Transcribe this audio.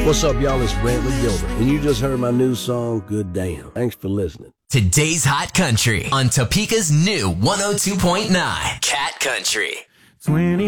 What's up, y'all? It's Brantley Gilbert, and you just heard my new song, Good Damn. Thanks for listening. Today's Hot Country on Topeka's new 102.9 Cat Country. 20